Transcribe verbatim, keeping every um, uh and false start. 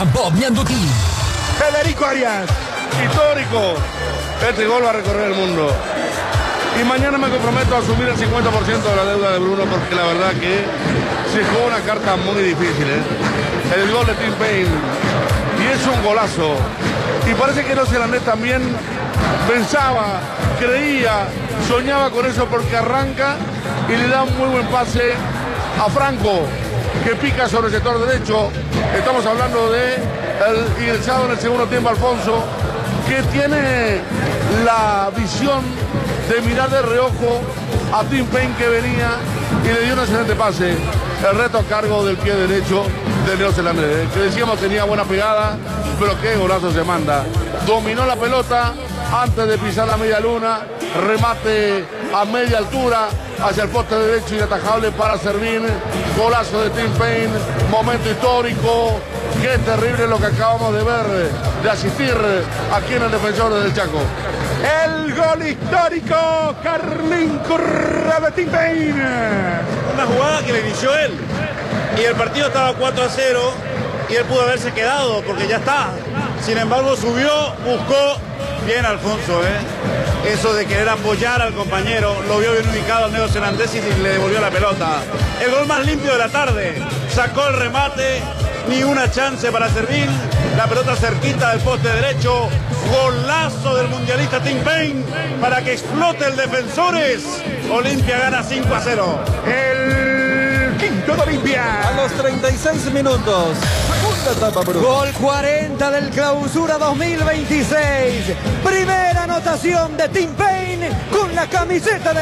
Bob Ñanduti. Federico Arias. Histórico. Este gol va a recorrer el mundo. Y mañana me comprometo a asumir el cincuenta por ciento de la deuda de Bruno, porque la verdad que se jugó una carta muy difícil, ¿eh? El gol de Tim Payne. Y es un golazo. Y parece que el neozelandés también pensaba, creía, soñaba con eso, porque arranca y le da un muy buen pase a Franco, que pica sobre el sector derecho. Estamos hablando de el ingresado en el segundo tiempo, Alfonso, que tiene la visión de mirar de reojo a Tim Payne, que venía, y le dio un excelente pase. El reto a cargo del pie derecho del neozelandés, que decíamos tenía buena pegada, pero qué golazo se manda. Dominó la pelota antes de pisar la media luna, remate a media altura hacia el poste derecho inatajable para servir. Golazo de Tim Payne, momento histórico. Qué terrible lo que acabamos de ver, de asistir aquí en el Defensor del Chaco. El gol histórico, Carlín Correa de Tim Payne. Una jugada que le inició él. Y el partido estaba cuatro a cero y él pudo haberse quedado porque ya está. Sin embargo, subió, buscó. Bien, Alfonso, ¿eh? Eso de querer apoyar al compañero, lo vio bien ubicado al neozelandés y le devolvió la pelota. El gol más limpio de la tarde. Sacó el remate, ni una chance para servir. La pelota cerquita del poste derecho. Golazo del mundialista Tim Payne para que explote el Defensores. Olimpia gana cinco a cero. El quinto de Olimpia. A los treinta y seis minutos. Segunda etapa, Bruno. Gol cuarenta del Clausura dos mil veintiséis. Primera anotación de Tim Payne con la camiseta de